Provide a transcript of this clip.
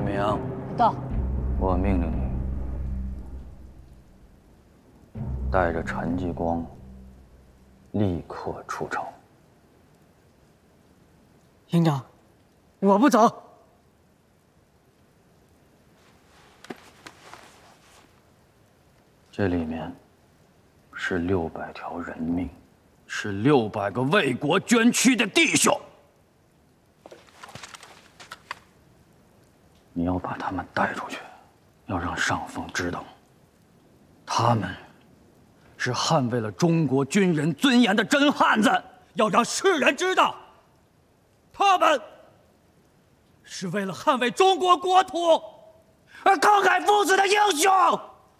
明， 到。 我命令你带着陈继光立刻出城。 营长，我不走。 这里面是600条人命，是600个为国捐躯的弟兄。你要把他们带出去，要让上峰知道，他们是捍卫了中国军人尊严的真汉子，要让世人知道，他们是为了捍卫中国国土而慷慨赴死的英雄。